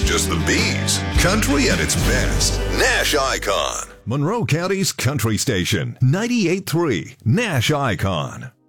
just the bees. Country at its best. Nash Icon. Monroe County's country station. 98.3 Nash Icon.